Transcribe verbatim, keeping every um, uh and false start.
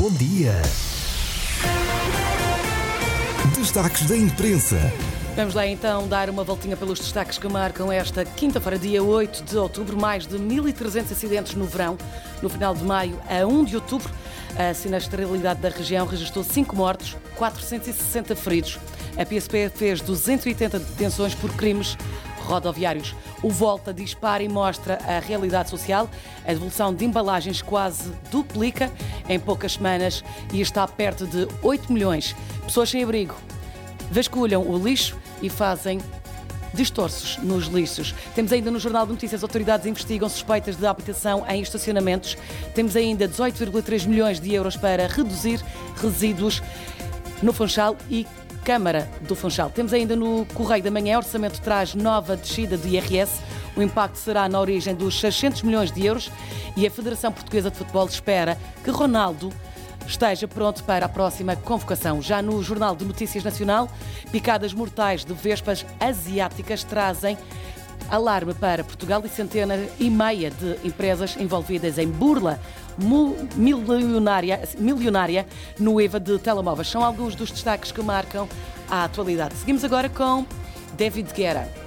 bom dia. Destaques da imprensa. Vamos lá então dar uma voltinha pelos destaques que marcam esta quinta-feira, dia oito de outubro. Mais de mil e trezentos acidentes no verão. No final de maio a um de outubro, a sinistralidade da região registrou cinco mortos, quatrocentos e sessenta feridos. A P S P fez duzentas e oitenta detenções por crimes rodoviários. O Volta dispara e mostra a realidade social. A devolução de embalagens quase duplica em poucas semanas e está perto de oito milhões. Pessoas sem abrigo vasculham o lixo e fazem destorços nos lixos. Temos ainda no Jornal de Notícias, autoridades investigam suspeitas de habitação em estacionamentos. Temos ainda dezoito vírgula três milhões de euros para reduzir resíduos no Funchal e Câmara do Funchal. Temos ainda no Correio da Manhã, o orçamento traz nova descida de I R S. O impacto será na origem dos seiscentos milhões de euros e a Federação Portuguesa de Futebol espera que Ronaldo esteja pronto para a próxima convocação. Já no Jornal de Notícias Nacional, picadas mortais de vespas asiáticas trazem alarme para Portugal e centena e meia de empresas envolvidas em burla milionária, milionária no I V A de telemóveis. São alguns dos destaques que marcam a atualidade. Seguimos agora com David Guetta.